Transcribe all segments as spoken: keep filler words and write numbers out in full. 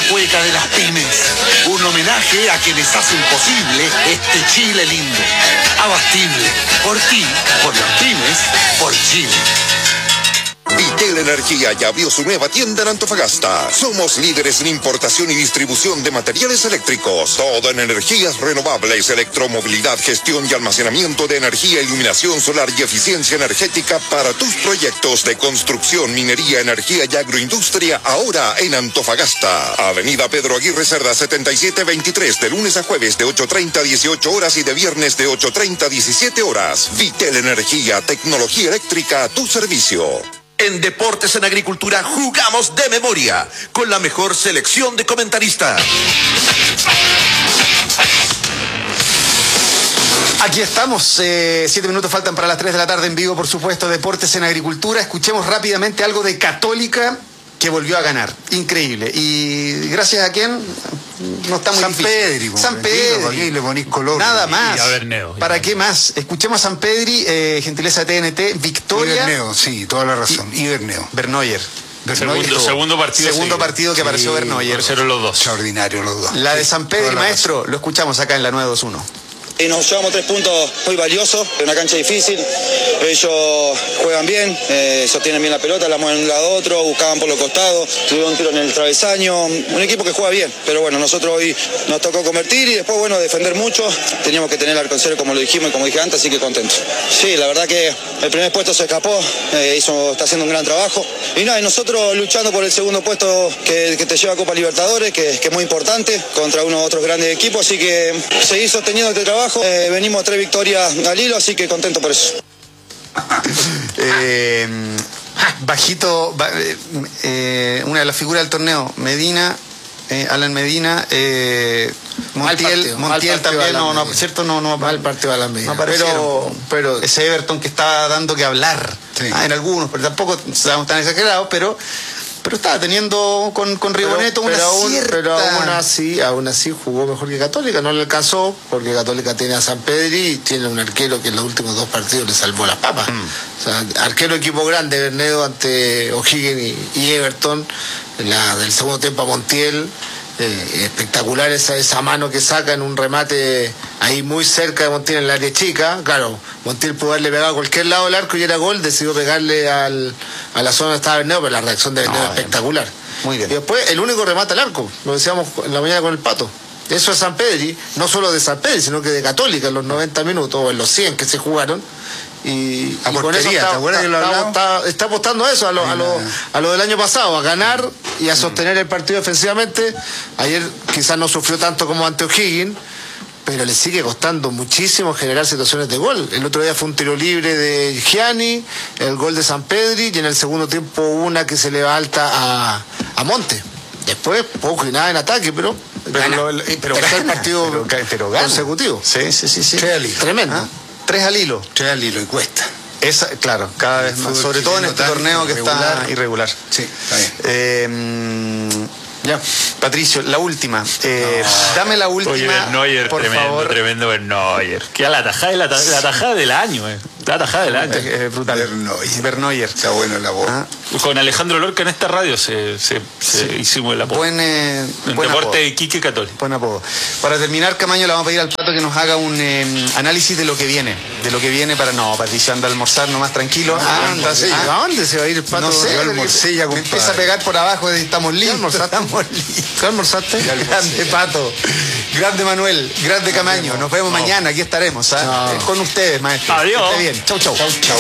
cueca de las pymes. Un homenaje a quienes hacen posible este Chile lindo. Abastible. Por ti, por las pymes, por Chile. Vitel Energía ya abrió su nueva tienda en Antofagasta. Somos líderes en importación y distribución de materiales eléctricos. Todo en energías renovables, electromovilidad, gestión y almacenamiento de energía, iluminación solar y eficiencia energética para tus proyectos de construcción, minería, energía y agroindustria, ahora en Antofagasta. Avenida Pedro Aguirre Cerda setenta y siete veintitrés, de lunes a jueves de ocho treinta a dieciocho horas y de viernes de ocho treinta a diecisiete horas. Vitel Energía, tecnología eléctrica a tu servicio. En Deportes en Agricultura jugamos de memoria, con la mejor selección de comentaristas. Aquí estamos, eh, siete minutos faltan para las tres de la tarde en vivo, por supuesto, Deportes en Agricultura. Escuchemos rápidamente algo de Católica, que volvió a ganar. Increíble. ¿Y gracias a quién? No está muy San difícil. Pedri, San Pedri. Aquí le ponís color. Nada más. Y a Berneo. ¿Para qué más? Escuchemos a San Pedri, eh, gentileza de T N T, victoria. Y Berneo, sí, toda la razón. Y, y Berneo. Bernoyer. Segundo, segundo partido. Segundo seguido. partido que Sí, apareció Bernoyer. Aparecieron los dos. Extraordinario los dos. La de San Pedri, Toda la maestro, razón. lo escuchamos acá en la nueve dos uno. Y nos llevamos tres puntos muy valiosos, en una cancha difícil. Ellos juegan bien, eh, sostienen bien la pelota, la mueven de un lado a otro, buscaban por los costados, tuvieron un tiro en el travesaño. Un equipo que juega bien, pero bueno, nosotros hoy nos tocó convertir y después, bueno, defender mucho. Teníamos que tener el arco en cero, como lo dijimos y como dije antes, así que contento. Sí, la verdad que el primer puesto se escapó, eh, hizo, está haciendo un gran trabajo. Y nada, y nosotros luchando por el segundo puesto que, que te lleva a Copa Libertadores, que, que es muy importante, contra unos otros grandes equipos, así que seguir sosteniendo este trabajo. Eh, venimos a tres victorias al hilo, así que contento por eso. eh, bajito, ba, eh, eh, una de las figuras del torneo, Medina, eh, Alan Medina, eh, Montiel, partido, Montiel mal partido también, no, no, Medina. cierto, no, no, Mal partido a la Medina. no aparecieron. Pero, pero Ese Everton que estaba dando que hablar, Sí. ah, en algunos, pero tampoco estábamos tan exagerados, pero pero estaba teniendo con, con Riboneto una pero aún, cierta... pero aún así, aún así jugó mejor que Católica, no le alcanzó, porque Católica tiene a San Pedri y tiene un arquero que en los últimos dos partidos le salvó las papas. Mm. O sea, arquero equipo grande, Bernedo ante O'Higgins y, y Everton, la del segundo tiempo a Montiel. Eh, espectacular esa, esa mano que saca en un remate ahí muy cerca de Montiel en el área chica. Claro, Montiel pudo haberle pegado a cualquier lado del arco y era gol, decidió pegarle al, a la zona donde estaba Berneo, pero la reacción de Berneo no, es espectacular. Muy bien. Y después el único remate al arco, lo decíamos en la mañana con el Pato. Eso es San Pedri, no solo de San Pedri, sino que de Católica en los noventa minutos o en los cien que se jugaron. Y, a y con eso está, ¿te acuerdas está, que lo está, hablamos? está, está apostando a eso, a lo, a, lo, a lo del año pasado, a ganar y a sostener el partido defensivamente. Ayer quizás no sufrió tanto como ante O'Higgins, pero le sigue costando muchísimo generar situaciones de gol. El otro día fue un tiro libre de Gianni, el gol de San Pedri, y en el segundo tiempo una que se le va alta a, a Monte. Después poco y nada en ataque, pero Pero, gana. lo- pero Tercer gana, partido pero, ga- pero gana. consecutivo. Sí, sí, sí, sí. Tres al hilo. Tremendo. ¿Ah? Tres al hilo. Tres al hilo y cuesta. Esa, claro, cada vez más. fútbol Sobre todo en chileno este tan torneo que está irregular. irregular. Sí, está bien. Eh, mm, ya, Patricio, la última. Eh, Dame la última. Oye, Bernoyer, por tremendo, favor. tremendo Bernoyer. Que a la tajada, la, ta- la tajada del año, eh. La tajada del año. Eh, brutal. Bernoyer. Bernoyer. Está bueno la voz. Ah, Con Alejandro Lorca en esta radio se, se, se hicimos el apodo. buen, eh, En buen Deporte apodo. de Iquique Católico. Buen apodo. Para terminar, Camaño, le vamos a pedir al Pato que nos haga un eh, análisis de lo que viene. De lo que viene para... No, Patricio, anda a almorzar nomás tranquilo. Ah, anda, sí. ah, ¿A dónde se va a ir el Pato? no sé, yo almorcé ya, me compadre. empieza a pegar por abajo y estamos listos. almorzaste? Estamos listos. ¿Qué almorzaste? Grande Pato, grande Manuel, grande Camaño. Nos vemos mañana, aquí estaremos, ¿ah? Chao. Eh, con ustedes, maestro. Adiós. Que esté bien. Chau, chau. Chau.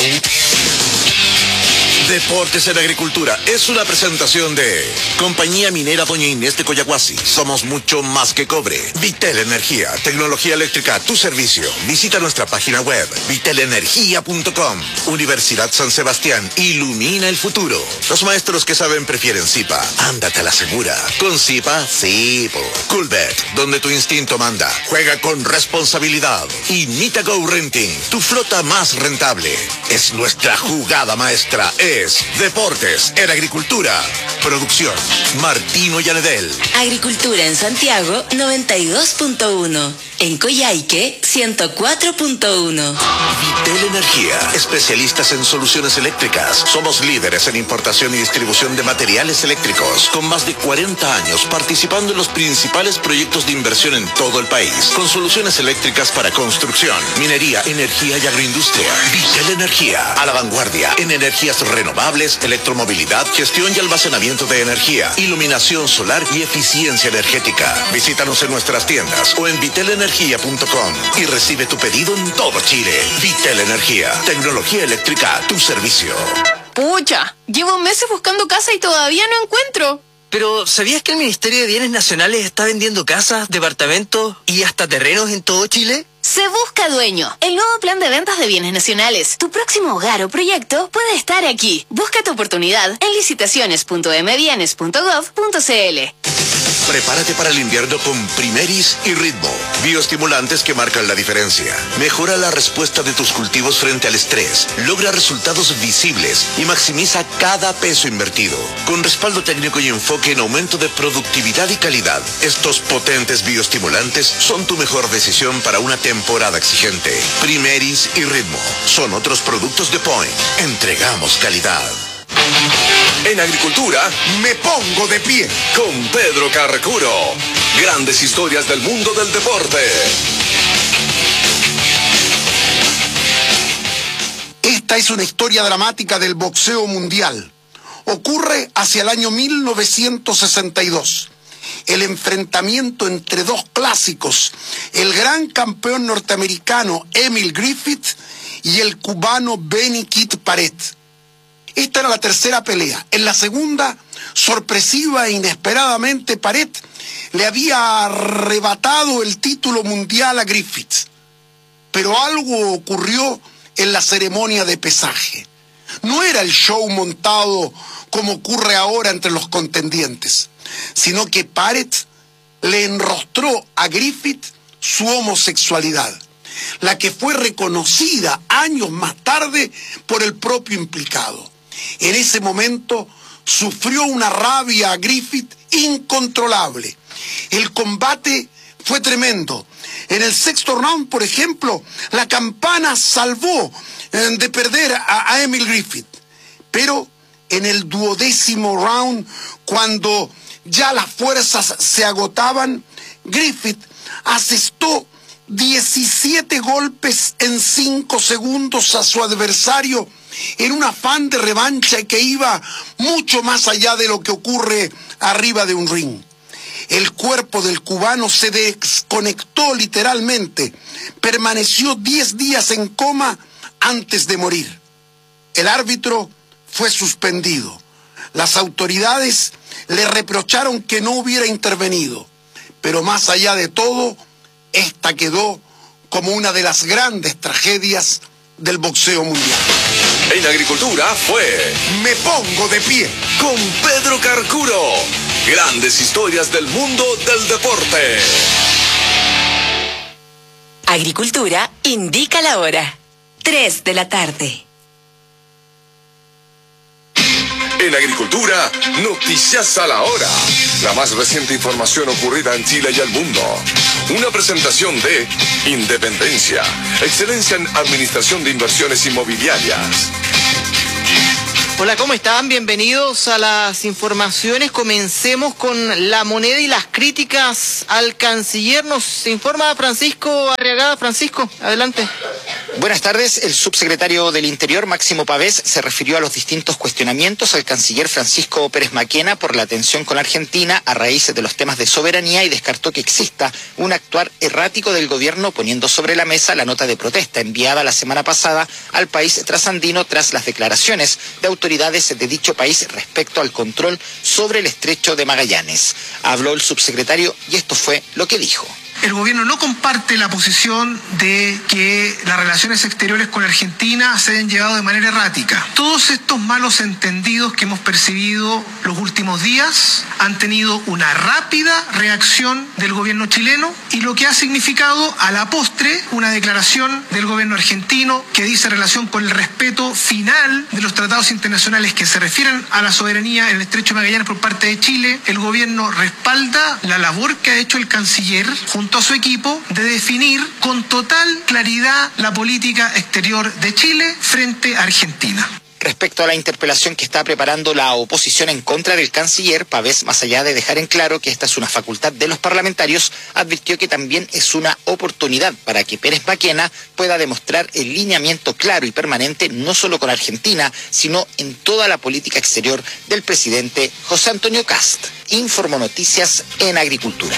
Deportes en Agricultura es una presentación de Compañía Minera Doña Inés de Coyahuasi. Somos mucho más que cobre. Vitel Energía, tecnología eléctrica a tu servicio. Visita nuestra página web vitel energía punto com. Universidad San Sebastián, ilumina el futuro. Los maestros que saben prefieren Zipa. Ándate a la segura. Con Zipa, sí, po. Coolbet, donde tu instinto manda. Juega con responsabilidad. Y Nita Go Renting, tu flota más rentable. Es nuestra jugada maestra en es Deportes en Agricultura. Producción, Martino Llanedel. Agricultura en Santiago, noventa y dos punto uno. En Coyhaique, ciento cuatro punto uno. Vitel Energía, especialistas en soluciones eléctricas. Somos líderes en importación y distribución de materiales eléctricos, con más de cuarenta años participando en los principales proyectos de inversión en todo el país, con soluciones eléctricas para construcción, minería, energía y agroindustria. Vitel Energía, a la vanguardia en energías renovables, electromovilidad, gestión y almacenamiento de energía, iluminación solar y eficiencia energética. Visítanos en nuestras tiendas o en vitel energía punto com y recibe tu pedido en todo Chile. Vitel Energía, tecnología eléctrica a tu servicio. Pucha, llevo meses buscando casa y todavía no encuentro. Pero, ¿sabías que el Ministerio de Bienes Nacionales está vendiendo casas, departamentos y hasta terrenos en todo Chile? Se busca dueño. El nuevo plan de ventas de bienes nacionales. Tu próximo hogar o proyecto puede estar aquí. Busca tu oportunidad en licitaciones punto m bienes punto gov punto c l. Prepárate para el invierno con Primeris y Ritmo. Bioestimulantes que marcan la diferencia. Mejora la respuesta de tus cultivos frente al estrés. Logra resultados visibles y maximiza cada peso invertido. Con respaldo técnico y enfoque en aumento de productividad y calidad. Estos potentes bioestimulantes son tu mejor decisión para una temporada exigente. Primeris y Ritmo son otros productos de Point. Entregamos calidad. En Agricultura, me pongo de pie con Pedro Carcuro. Grandes historias del mundo del deporte. Esta es una historia dramática del boxeo mundial. Ocurre hacia el año mil novecientos sesenta y dos. El enfrentamiento entre dos clásicos, el gran campeón norteamericano Emil Griffith y el cubano Benny Kid Paret. Esta era la tercera pelea. En la segunda, sorpresiva e inesperadamente, Paret le había arrebatado el título mundial a Griffith. Pero algo ocurrió en la ceremonia de pesaje. No era el show montado como ocurre ahora entre los contendientes, sino que Paret le enrostró a Griffith su homosexualidad, la que fue reconocida años más tarde por el propio implicado. En ese momento sufrió una rabia a Griffith incontrolable. El combate fue tremendo. En el sexto round, por ejemplo, la campana salvó eh, de perder a, a Emil Griffith. Pero en el duodécimo round, cuando ya las fuerzas se agotaban, Griffith asestó diecisiete golpes en cinco segundos a su adversario en un afán de revancha que iba mucho más allá de lo que ocurre arriba de un ring. El cuerpo del cubano se desconectó literalmente, permaneció diez días en coma antes de morir. El árbitro fue suspendido. Las autoridades le reprocharon que no hubiera intervenido, pero más allá de todo, esta quedó como una de las grandes tragedias del boxeo mundial. En Agricultura fue Me Pongo de Pie con Pedro Carcuro. Grandes historias del mundo del deporte. Agricultura indica la hora. tres de la tarde. En Agricultura, noticias a la hora. La más reciente información ocurrida en Chile y el mundo. Una presentación de Independencia, excelencia en administración de inversiones inmobiliarias. Hola, ¿cómo están? Bienvenidos a las informaciones. Comencemos con la moneda y las críticas al canciller. Nos informa Francisco Arriagada. Francisco, adelante. Buenas tardes. El subsecretario del Interior, Máximo Pavés, se refirió a los distintos cuestionamientos al canciller Francisco Pérez Maquena por la tensión con Argentina a raíz de los temas de soberanía y descartó que exista un actuar errático del gobierno, poniendo sobre la mesa la nota de protesta enviada la semana pasada al país trasandino tras las declaraciones de autoridades de dicho país respecto al control sobre el estrecho de Magallanes. Habló el subsecretario y esto fue lo que dijo. El gobierno no comparte la posición de que las relaciones exteriores con Argentina se hayan llevado de manera errática. Todos estos malos entendidos que hemos percibido los últimos días han tenido una rápida reacción del gobierno chileno y lo que ha significado a la postre una declaración del gobierno argentino que dice en relación con el respeto final de los tratados internacionales que se refieren a la soberanía en el Estrecho de Magallanes por parte de Chile. El gobierno respalda la labor que ha hecho el canciller junto a su equipo de definir con total claridad la política exterior de Chile frente a Argentina. Respecto a la interpelación que está preparando la oposición en contra del canciller, Pavés, más allá de dejar en claro que esta es una facultad de los parlamentarios, advirtió que también es una oportunidad para que Pérez Maquena pueda demostrar el lineamiento claro y permanente no solo con Argentina, sino en toda la política exterior del presidente José Antonio Kast. Informó Noticias en Agricultura.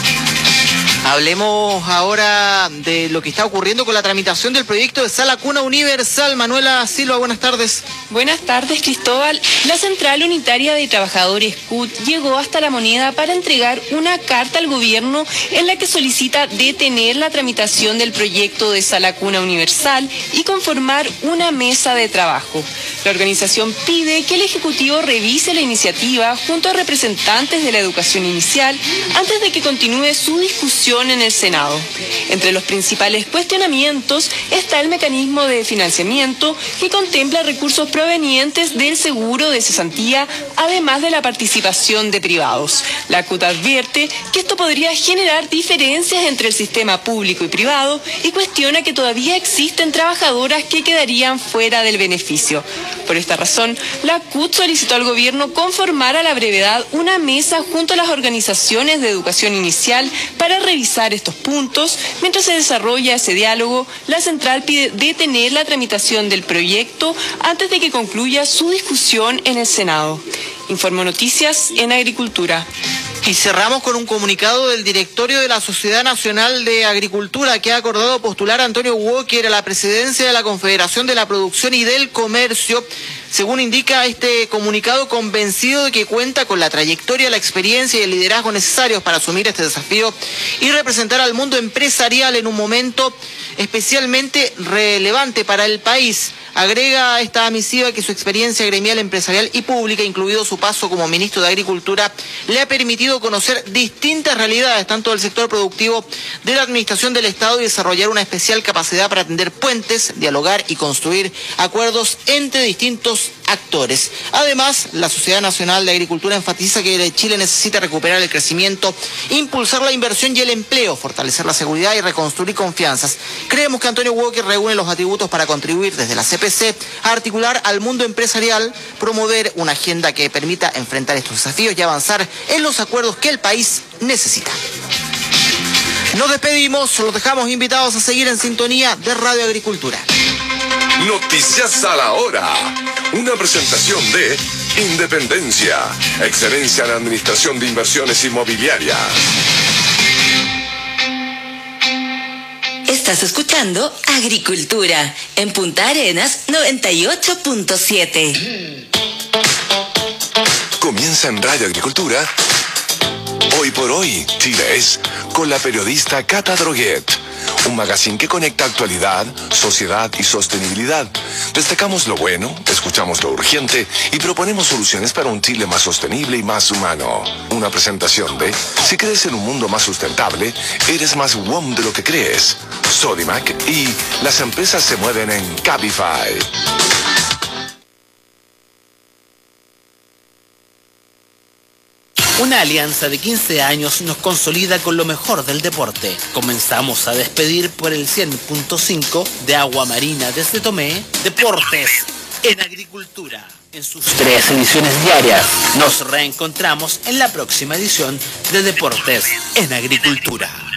Hablemos ahora de lo que está ocurriendo con la tramitación del proyecto de Sala Cuna Universal. Manuela Silva, buenas tardes. Buenas tardes, Cristóbal. La Central Unitaria de Trabajadores C U T llegó hasta La Moneda para entregar una carta al gobierno en la que solicita detener la tramitación del proyecto de Sala Cuna Universal y conformar una mesa de trabajo. La organización pide que el Ejecutivo revise la iniciativa junto a representantes de la educación inicial antes de que continúe su discusión en el Senado. Entre los principales cuestionamientos está el mecanismo de financiamiento que contempla recursos provenientes del seguro de cesantía, además de la participación de privados. La C U T advierte que esto podría generar diferencias entre el sistema público y privado y cuestiona que todavía existen trabajadoras que quedarían fuera del beneficio. Por esta razón, la C U T solicitó al gobierno conformar a la brevedad una mesa junto a las organizaciones de educación inicial para revisar estos puntos. Mientras se desarrolla ese diálogo, la central pide detener la tramitación del proyecto antes de que concluya su discusión en el Senado. Informó Noticias en Agricultura. Y cerramos con un comunicado del directorio de la Sociedad Nacional de Agricultura que ha acordado postular a Antonio Walker a la presidencia de la Confederación de la Producción y del Comercio. Según indica este comunicado, convencido de que cuenta con la trayectoria, la experiencia y el liderazgo necesarios para asumir este desafío y representar al mundo empresarial en un momento especialmente relevante para el país. Agrega esta misiva que su experiencia gremial, empresarial y pública, incluido su paso como ministro de Agricultura, le ha permitido conocer distintas realidades, tanto del sector productivo de la administración del Estado, y desarrollar una especial capacidad para tender puentes, dialogar y construir acuerdos entre distintos actores. Además, la Sociedad Nacional de Agricultura enfatiza que Chile necesita recuperar el crecimiento, impulsar la inversión y el empleo, fortalecer la seguridad y reconstruir confianzas. Creemos que Antonio Walker reúne los atributos para contribuir desde la C P C a articular al mundo empresarial, promover una agenda que permita enfrentar estos desafíos y avanzar en los acuerdos que el país necesita. Nos despedimos, los dejamos invitados a seguir en sintonía de Radio Agricultura. Noticias a la hora. Una presentación de Independencia, excelencia en administración de inversiones inmobiliarias. Estás escuchando Agricultura en Punta Arenas noventa y ocho punto siete. Comienza en Radio Agricultura. Hoy por hoy, Chile es, con la periodista Cata Droguet. Un magazine que conecta actualidad, sociedad y sostenibilidad. Destacamos lo bueno, escuchamos lo urgente y proponemos soluciones para un Chile más sostenible y más humano. Una presentación de, si crees en un mundo más sustentable, eres más W O M de lo que crees. Sodimac y las empresas se mueven en Cabify. Una alianza de quince años nos consolida con lo mejor del deporte. Comenzamos a despedir por el cien punto cinco de Agua Marina desde Tomé. Deportes en Agricultura. En sus tres ediciones diarias. Nos reencontramos en la próxima edición de Deportes en Agricultura.